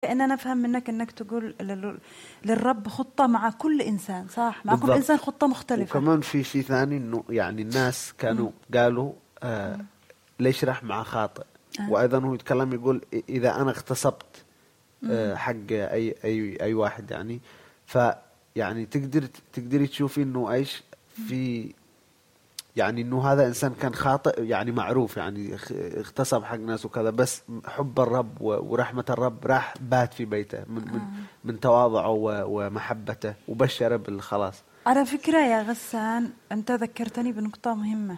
كأن أنا أفهم منك أنك تقول للرب خطة مع كل إنسان، صح؟ مع كل إنسان خطة مختلفة. وكمان في شيء ثاني إنه يعني الناس كانوا قالوا ليش راح مع خاطئ. وأيضا هو يتكلم يقول إذا أنا اغتصبت حق أي واحد يعني، فيعني تقدري تشوفي إنه إيش في يعني إنه هذا إنسان كان خاطئ يعني معروف يعني اغتصب حق ناس وكذا، بس حب الرب ورحمة الرب راح بات في بيته من تواضعه ومحبته وبشر بالخلاص. على فكرة يا غسان أنت ذكرتني بنقطة مهمة،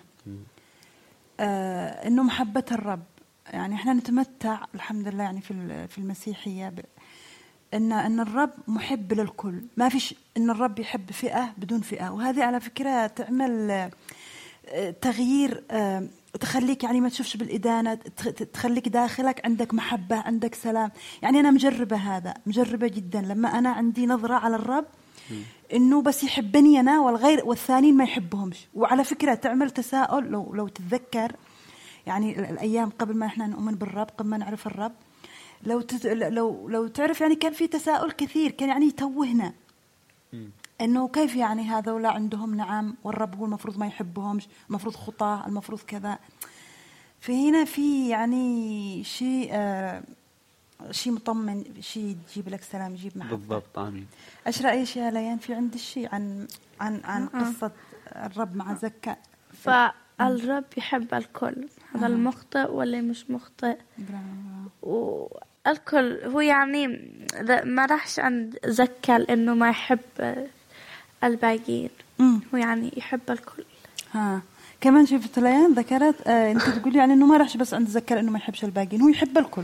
إنه محبة الرب يعني إحنا نتمتع الحمد لله يعني في المسيحية إن الرب محب للكل، ما فيش إن الرب يحب فئة بدون فئة. وهذه على فكرة تعمل تغيير، تخليك يعني ما تشوفش بالإدانة، تخليك داخلك عندك محبة، عندك سلام. يعني أنا مجربة جدا لما أنا عندي نظرة على الرب إنه بس يحبني أنا والغير والثانيين ما يحبهمش. وعلى فكرة تعمل تساؤل، لو تتذكر يعني الأيام قبل ما إحنا نؤمن بالرب، قبل ما نعرف الرب، لو تعرف يعني كان في تساؤل كثير، كان يعني يتوهنا إنه كيف يعني هذولا عندهم نعم والرب هو المفروض ما يحبهمش، المفروض خطأ، المفروض كذا. فهنا في يعني شيء مطمن، شيء يجيب لك سلام، يجيب محبة. بالضبط. آمين. أيش رأيك يا ليان في عند الشيء عن قصة الرب مع زكا؟ فالرب يحب الكل، هذا المخطئ واللي مش مخطئ، والكل. هو يعني ما راحش عند زكا لأنه ما يحب الباقيين، هو يعني يحب الكل. كمان شفت ليان ذكرت انت تقولي يعني انه ما راحش بس عند زكا لانه ما يحبش الباقيين، هو يحب الكل.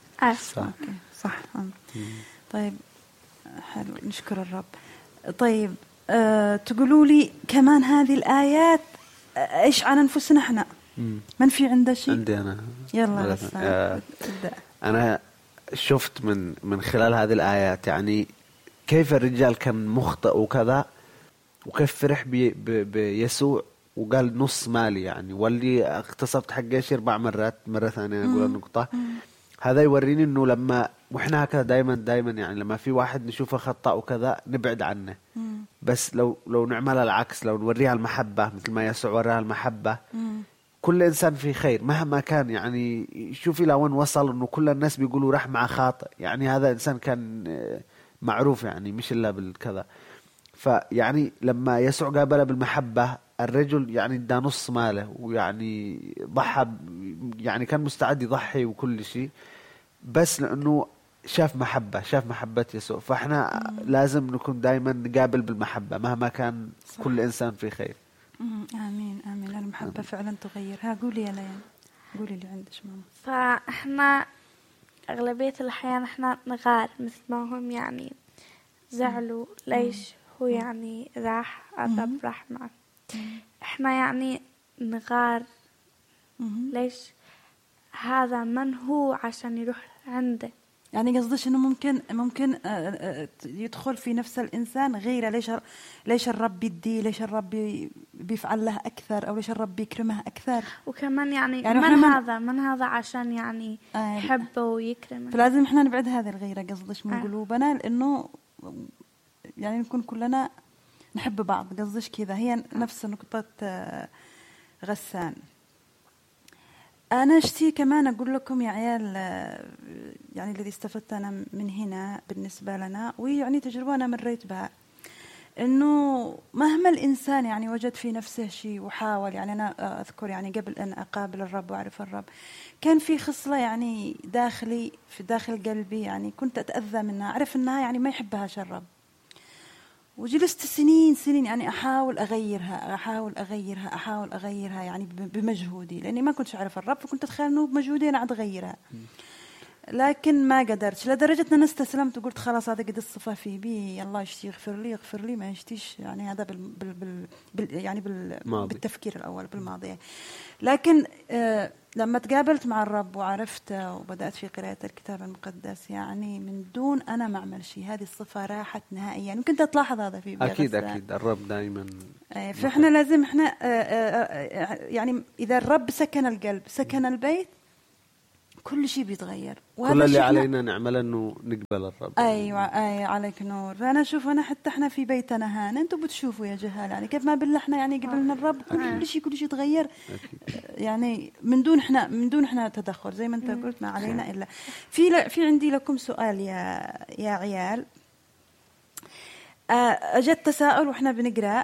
صح. طيب حلو، نشكر الرب. طيب تقولوا لي كمان هذه الآيات ايش عن انفسنا احنا؟ من في عنده شيء؟ عندي انا. يلا بس ابدأ. انا شفت من خلال هذه الآيات يعني كيف الرجال كان مخطئ وكذا، وكيف فرح بيسوع وقال نص مالي يعني، واللي اغتصبت حقه 4 مرات مرة ثانية أقول النقطة. هذا يوريني إنه لما وإحنا هكذا دايما يعني لما في واحد نشوفه خطأ وكذا نبعد عنه، بس لو نعمل العكس، لو نوريها المحبة مثل ما يسوع وريها المحبة، كل إنسان في خير مهما كان. يعني شوفي لوين وصل إنه كل الناس بيقولوا راح مع خاطئ، يعني هذا إنسان كان معروف يعني مش إلا بالكذا. فيعني لما يسوع قابله بالمحبة، الرجل يعني دا نص ماله، ويعني ضحى يعني كان مستعد يضحي وكل شيء، بس لأنه شاف محبة يسوع. فإحنا لازم نكون دايما نقابل بالمحبة مهما كان. صح. كل إنسان في خير. آمين. المحبة فعلا تغير. قولي يا ليان، قولي اللي عندك ماما. فإحنا أغلبية الأحيان إحنا نغار مثل ما هم يعني زعلوا ليش هو يعني راح الرب راح معه. إحنا يعني نغار ليش لهذا من هو عشان يروح عنده. يعني قصدش انه ممكن يدخل في نفس الانسان غيره. ليش الرب يدي، ليش الرب بيفعل له اكثر، او ليش الرب يكرمه اكثر. وكمان يعني من هذا عشان يعني يحبه ويكرمه. فلازم احنا نبعد هذه الغيره قصدش من قلوبنا، لانه يعني نكون كلنا نحب بعض. قصدش كذا، هي نفس نقطة غسان. أنا اشتي كمان أقول لكم يا عيال، يعني الذي استفدت أنا من هنا بالنسبة لنا، ويعني تجربة أنا مريت بها، إنه مهما الإنسان يعني وجد في نفسه شيء وحاول، يعني أنا أذكر يعني قبل أن أقابل الرب وأعرف الرب كان في خصلة يعني في داخل قلبي، يعني كنت أتأذى منها، أعرف أنها يعني ما يحبهاش الرب، وجلست سنين يعني أحاول أغيرها يعني بمجهودي، لأني ما كنتش أعرف الرب، فكنت أتخيل أنه بمجهودي أنا عاد أغيرها، لكن ما قدرتش. لدرجة أن أنا استسلمت وقلت خلاص هذا قد الصفة في بي، الله يشتي يغفر لي ما يشتيش، يعني هذا بالتفكير الأول بالماضي. لكن لما تقابلت مع الرب وعرفته وبدأت في قراءة الكتاب المقدس، يعني من دون أنا ما أعمل شيء هذه الصفة راحت نهائيا. يعني كنت تلاحظ هذا في أكيد الرب دائما. فإحنا لازم إحنا يعني إذا الرب سكن القلب سكن البيت، كل شيء بيتغير. كل اللي علينا نعمله إنه نقبل الرب. أيوة عليك نور. فأنا أشوف أنا حتى إحنا في بيتنا هان أنتوا بتشوفوا يا جهال يعني كيف ما بالله إحنا يعني قبلنا الرب كل شيء تغير يعني من دون إحنا تدخل زي ما أنت قلت ما علينا إلا في عندي لكم سؤال يا عيال. أجت تساؤل وإحنا بنقرأ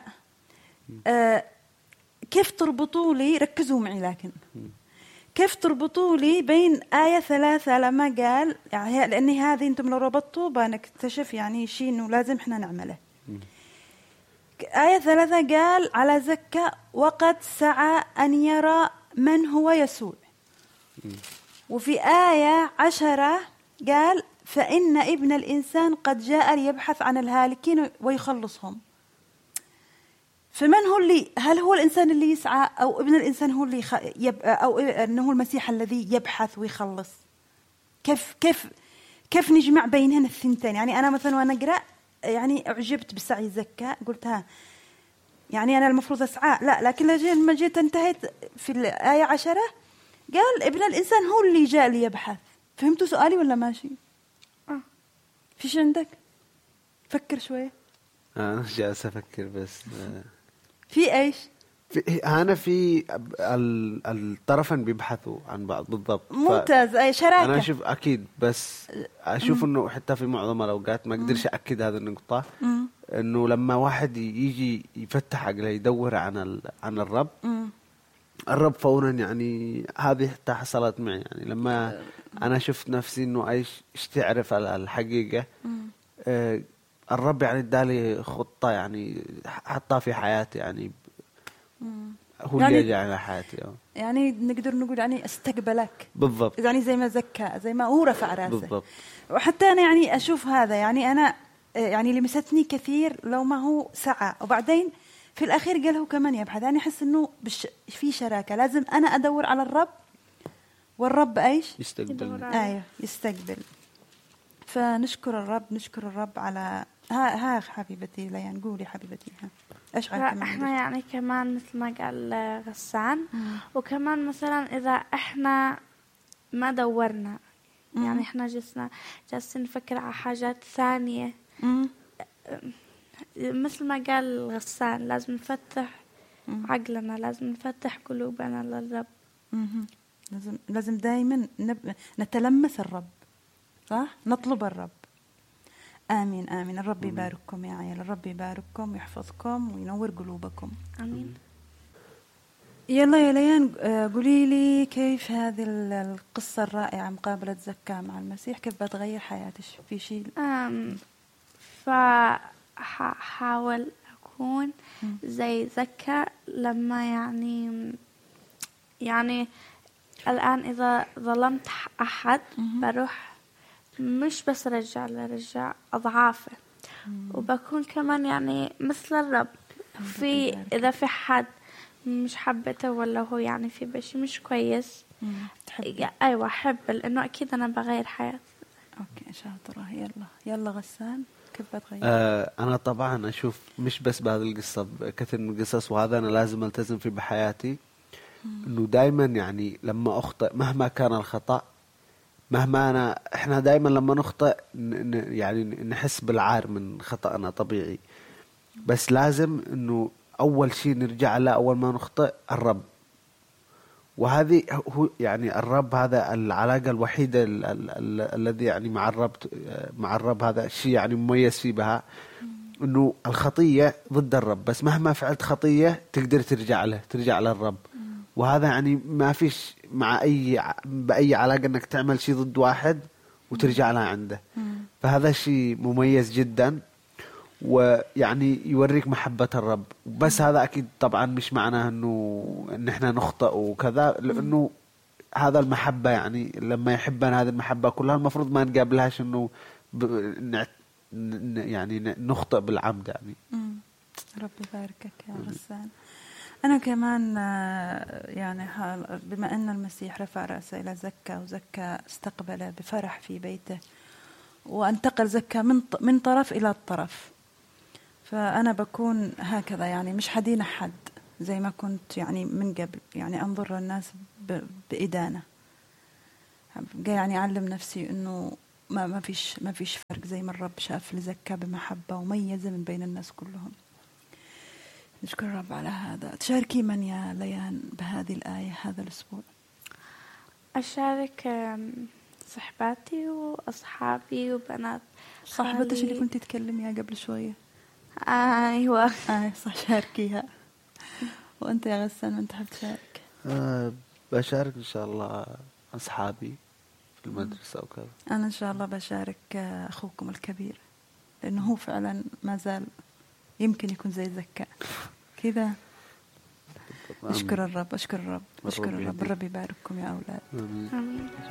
كيف تربطوا لي ركزوا معي لكن كيف تربطوا لي بين آية 3 لما قال يعني لأن هذه أنتم لو ربطتوا بنكتشف يعني شيء إنه لازم إحنا نعمله. آية 3 قال على زكا وقد سعى أن يرى من هو يسوع. وفي آية 10 قال فإن ابن الإنسان قد جاء ليبحث عن الهالكين ويخلصهم. فمن هو هل هو الإنسان اللي يسعى أو ابن الإنسان هو اللي أو أنه المسيح الذي يبحث ويخلص؟ كيف نجمع بينهن الثنتين؟ يعني أنا مثلا وأنا أقرأ يعني أعجبت بسعي زكا قلت يعني أنا المفروض أسعى لا لكن لما جيت انتهيت في الآية 10 قال ابن الإنسان هو اللي جاء ليبحث. فهمتوا سؤالي ولا ماشي؟ فيش عندك؟ فكر شوية. أنا جالس أفكر بس في إيش؟ أنا في الطرفين بيبحثوا عن بعض بالضبط. ممتاز. أي شراكة. أنا أشوف أكيد بس أشوف إنه حتى في معظم الأوقات ما أقدرش أكد هذه النقطة إنه لما واحد يجي يفتح عقله يدور عن الرب الرب فورا يعني هذه حتى حصلت معي يعني لما أنا شفت نفسي إنه إيش تعرف الحقيقة الرب يعني ادالي خطة يعني حطها في حياتي يعني هو يعني اللي جاء على حياتي يعني نقدر نقول يعني استقبلك بالضبط يعني زي ما زكى زي ما هو رفع راسه بالضبط. وحتى أنا يعني أشوف هذا يعني أنا يعني لمستني كثير لو ما هو سعى وبعدين في الأخير قال هو كمان يبحث يعني أحس إنه في شراكة لازم أنا أدور على الرب والرب إيش يستقبل. أيوه يستقبل. فنشكر الرب على ها حبيبتي ليان قولي حبيبتي ها ايش كمان احنا يعني كمان مثل ما قال غسان وكمان مثلا اذا احنا ما دورنا يعني احنا جالسين نفكر على حاجات ثانية مثل ما قال غسان لازم نفتح عقلنا لازم نفتح قلوبنا للرب. لازم دائما نتلمس الرب صح نطلب الرب. آمين آمين. الرب يبارككم يا عيال. الرب يبارككم ويحفظكم وينور قلوبكم. آمين. يلا يا ليان قولي لي كيف هذه القصة الرائعة مقابلة زكا مع المسيح كيف بتغير حياتك في شيء؟ فحاول أكون زي زكا لما يعني الآن إذا ظلمت أحد بروح مش بس رجع أضعافه وبكون كمان يعني مثل الرب إذا في حد مش حبته ولا هو يعني في بشي مش كويس أيوة أحب لأنه أكيد أنا بغير حياتي. أوكي شاطرة. يلا غسان كيف بتغير؟ أنا طبعا أشوف مش بس بهذه القصة كثير من القصص وهذا أنا لازم ألتزم فيه بحياتي إنه دايما يعني لما أخطئ مهما كان الخطأ مهما إحنا دايما لما نخطئ يعني نحس بالعار من خطأنا طبيعي بس لازم إنه أول شيء نرجع له أول ما نخطئ الرب وهذه هو يعني الرب هذا العلاقة الوحيدة الذي يعني مع الرب هذا الشيء يعني مميز فيه بها إنه الخطية ضد الرب بس مهما فعلت خطية تقدر ترجع للرب وهذا يعني ما فيش مع بأي علاقة إنك تعمل شيء ضد واحد وترجع لها عنده فهذا شيء مميز جدا ويعني يوريك محبة الرب بس هذا أكيد طبعا مش معناه إن إحنا نخطئ وكذا لأنه هذا المحبة يعني لما يحبنا هذه المحبة كلها المفروض ما نقابلهاش إنه يعني نخطئ بالعمد يعني. رب يباركك يا غسان. أنا كمان يعني بما أن المسيح رفع رأسه إلى زكا وزكا استقبله بفرح في بيته وانتقل زكا من طرف إلى الطرف فأنا بكون هكذا يعني مش حدين أحد زي ما كنت يعني من قبل يعني أنظر للناس بإدانة يعني أعلم نفسي إنه ما فيش فرق، زي ما الرب شاف اللي زكى بمحبة وميزة من بين الناس كلهم. نشكر الرب على هذا. تشاركي من يا ليان بهذه الآية هذا الأسبوع؟ أشارك صحباتي وأصحابي وبنات صاحبتش اللي خالي. كنت تتكلميها قبل شوية. أيوة. صح، شاركيها. وأنت يا غسان من تحب تشارك؟ بشارك إن شاء الله أصحابي في المدرسة أو كذا. أنا إن شاء الله بشارك أخوكم الكبير، لأنه هو فعلا ما زال يمكن يكون زي زكاء كذا. أشكر الرب، أشكر الرب، أشكر الرب. الرب يبارككم يا أولاد. آمين. آمين.